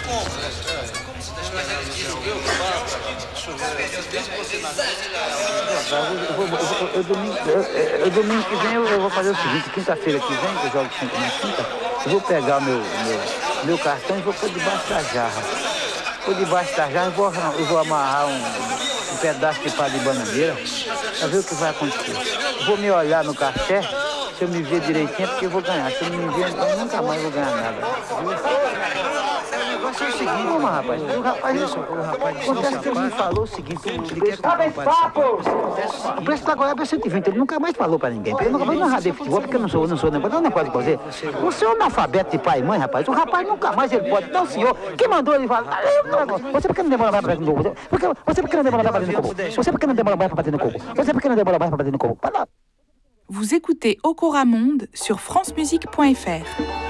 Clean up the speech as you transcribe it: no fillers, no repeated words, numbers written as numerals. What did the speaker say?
Domingo que vem eu vou fazer o seguinte, quinta-feira que vem, que eu jogo sempre na quinta, eu vou pegar o meu cartão e vou pôr debaixo da jarra. Pôr debaixo da jarra eu vou amarrar um pedaço de pá de bananeira para ver o que vai acontecer. Vou me olhar no café, se eu me ver direitinho é porque eu vou ganhar. Se eu não me ver, então eu nunca mais vou ganhar nada. O negócio é o seguinte, vamos, rapaz. O rapaz que ele me falou o seguinte, o preço da goiaba é 120, ele nunca mais falou pra ninguém. Eu não radei futebol porque eu não sou negócio, não pode fazer. O senhor é analfabeto de pai e mãe, rapaz. O rapaz nunca mais ele pode. Então, senhor, quem mandou ele falar? Você por que não demora mais pra bater no coco? Você por que não demora mais pra bater no coco? Você por que não demora mais pra bater no coco? Você por que não demora mais pra bater no coco? Vous écoutez Okora Monde sur francemusique.fr.